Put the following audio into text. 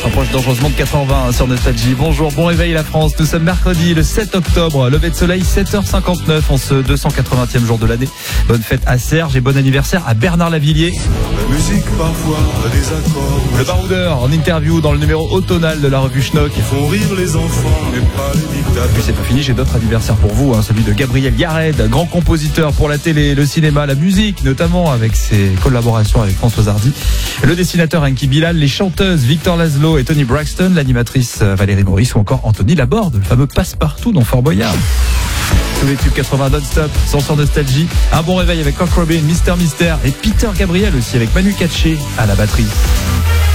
rapproche dangereusement de 4h20 sur Nostalgie. Bonjour, bon réveil la France. Nous sommes mercredi, le 7 octobre. Lever de soleil, 7h59 en ce 280e jour de l'année. Bonne fête à Serge et bon anniversaire à Bernard Lavillier. La musique parfois a des accords. Le baroudeur en interview dans le numéro automnal de la revue Schnock. Ils font rire les enfants, mais pas les dictateurs. Puis c'est pas fini, j'ai d'autres anniversaires pour vous, celui de Gabriel Yared, grand compositeur pour la télé, le cinéma, la musique, notamment avec ses collaborations avec Françoise Hardy, le dessinateur Enki Bilal, les chanteuses Victor Laszlo et Toni Braxton, l'animatrice Valérie Maurice ou encore Anthony Laborde, le fameux passe-partout dans Fort Boyard. Tous les tubes 80 non-stop, sans nostalgie. Un bon réveil avec Cock Robin, Mister et Peter Gabriel aussi avec Manu Katché à la batterie.